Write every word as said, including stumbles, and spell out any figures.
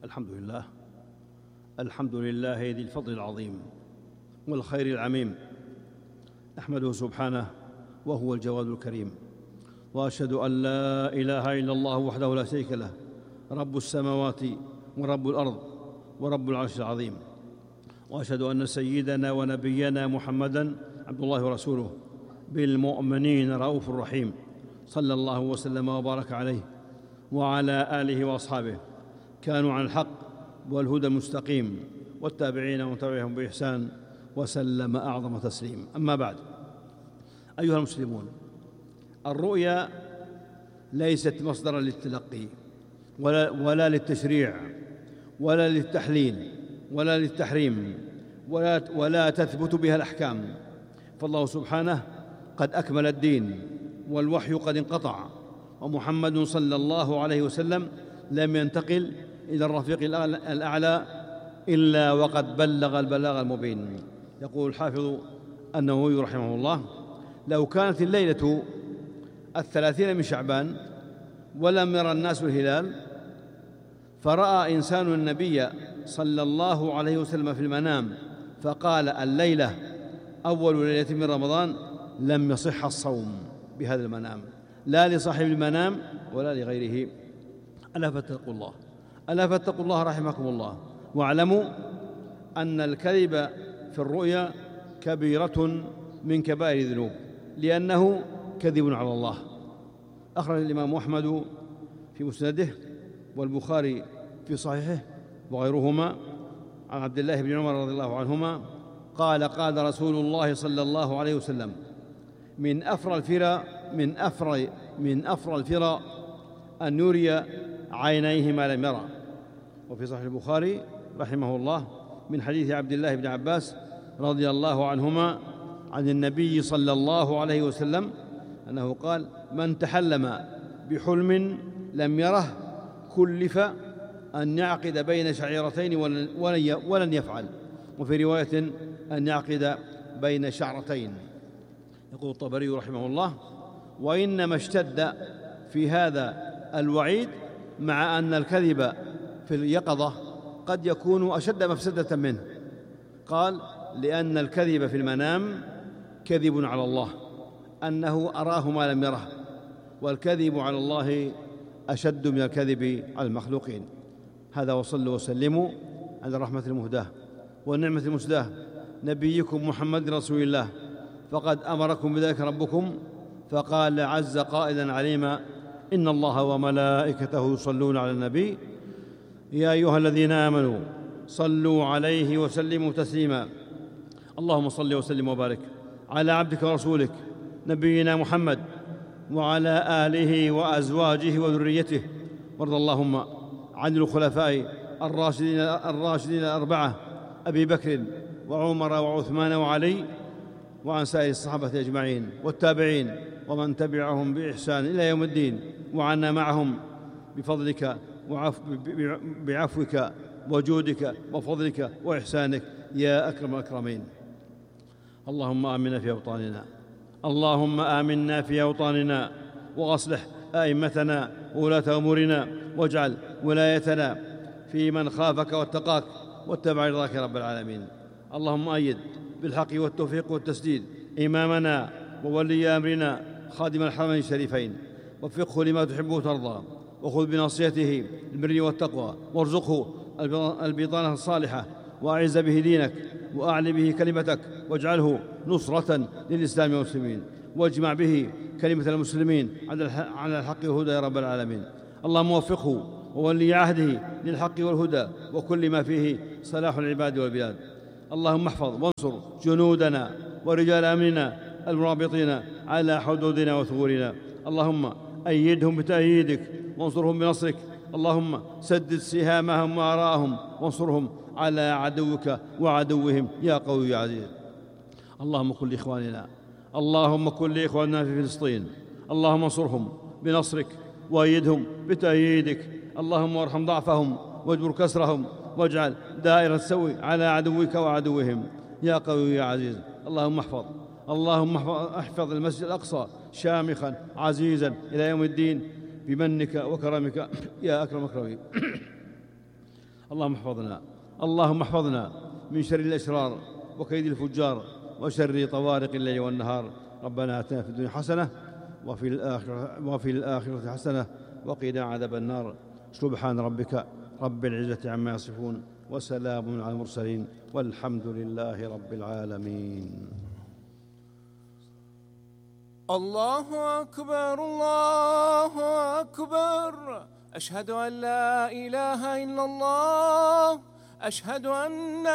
الحمد لله الحمد لله ذي الفضل العظيم والخير العميم، نحمده سبحانه وهو الجواد الكريم، وأشهد أن لا إله إلا الله وحده لا شريك له، رب السماوات ورب الأرض ورب العرش العظيم، وأشهد أن سيدنا ونبينا محمدًا عبد الله ورسوله بالمؤمنين رؤوف رحيم، صلى الله وسلم وبارك عليه وعلى آله وأصحابه كانوا عن الحق والهدى المستقيم، والتابعين ومن تبعهم بإحسان وسلم أعظم تسليم. أما بعد، أيها المسلمون، الرؤيا ليست مصدرا للتلقي ولا, ولا للتشريع ولا للتحليل ولا للتحريم ولا, ولا تثبت بها الأحكام، فالله سبحانه قد أكمل الدين والوحي قد انقطع، ومحمد صلى الله عليه وسلم لم ينتقل إلى الرفيق الأعلى إلا وقد بلغ البلاغ المبين. يقول الحافظ النووي رحمه الله: لو كانت الليلة الثلاثين من شعبان ولم يرى الناس الهلال، فرأى إنسان النبي صلى الله عليه وسلم في المنام فقال الليلة أول ليلة من رمضان، لم يصح الصوم بهذا المنام، لا لصاحب المنام ولا لغيره. ألا فاتقوا الله ألا فاتقوا الله رحمكم الله، واعلموا أن الكذب في الرؤيا كبيرة من كبائر الذنوب، لأنه كذب على الله. أخرج الإمام أحمد في مسنده والبخاري في صحيحه وغيرهما عن عبد الله بن عمر رضي الله عنهما قال: قال رسول الله صلى الله عليه وسلم: من أفرى الفرى من أفرى من أفرى الفرى أن يري عينيه ما لم يرى. وفي صحيح البخاري رحمه الله من حديث عبد الله بن عباس رضي الله عنهما عن النبي صلى الله عليه وسلم أنه قال: من تحلم بحلم لم يره كلف أن يعقد بين شعيرتين ولن يفعل، وفي رواية أن يعقد بين شعرتين. يقول الطبري رحمه الله: وإنما اشتد في هذا الوعيد مع أن الكذب في اليقظة قد يكون أشد مفسدة منه. قال: لأن الكذب في المنام كذب على الله، أنه أراه ما لم يره، والكذب على الله أشد من الكذب على المخلوقين. هذا، وصلوا وسلموا على الرحمة المهداة والنعمة المسداة نبيكم محمد رسول الله، فقد أمركم بذلك ربكم، فقال عز قائلا عليما: إن الله وملائكته يصلون على النبي يا أيها الذين آمنوا صلوا عليه وسلموا تسليما. اللهم صل وسلم وبارك على عبدك ورسولك نبينا محمد وعلى آله وأزواجه وذريته، وارض اللهم عن الخلفاء الراشدين الراشدين الأربعة أبي بكر وعمر وعثمان وعلي، وعن سائر الصحابة أجمعين والتابعين ومن تبعهم بإحسان إلى يوم الدين، وعنا معهم بفضلك بعفوك وجودك وفضلك وإحسانك يا أكرم الأكرمين. اللهم آمنا في أوطاننا اللهم آمنا في أوطاننا وأصلح أئمتنا وولاة أمورنا، واجعل ولايتنا في من خافك واتقاك واتبع رضاك يا رب العالمين. اللهم أيد بالحق والتوفيق والتسديد إمامنا وولي أمرنا خادم الحرمين الشريفين، وفقه لما تحب وترضى، وخذ بناصيته البر والتقوى، وارزقه البطانة الصالحة، وأعز به دينك وأعل به كلمتك، واجعله نصرة للإسلام والمسلمين، واجمع به كلمة المسلمين على الحق والهدى يا رب العالمين. اللهم وفقه وولي عهده للحق والهدى وكل ما فيه صلاح العباد والبلاد. اللهم احفظ وانصر جنودنا ورجال أمننا المرابطين على حدودنا وثغورنا. اللهم أيدهم بتأييدك وانصرهم بنصرك. اللهم سدد سهامهم وآراءهم وانصرهم على عدوك وعدوهم يا قوي يا عزيز. اللهم كن لإخواننا اللهم كن لإخواننا في فلسطين، اللهم انصرهم بنصرك وأيدهم بتأييدك. اللهم وارحم ضعفهم واجبر كسرهم، واجعل دائرة السوء على عدوك وعدوهم يا قوي يا عزيز. اللهم احفظ اللهم احفظ المسجد الأقصى شامخا عزيزا إلى يوم الدين بمنك وكرمك يا أكرم الأكرمين. اللهم احفظنا اللهم احفظنا من شر الأشرار وكيد الفجار وشر طوارق الليل والنهار. ربنا آتنا في الدنيا حسنة وفي الآخرة, وفي الآخرة حسنة وقنا عذاب النار. سبحان ربك رب العزة عما يصفون وسلام على المرسلين والحمد لله رب العالمين. الله أكبر الله أكبر، أشهد أن لا إله إلا الله، أشهد أن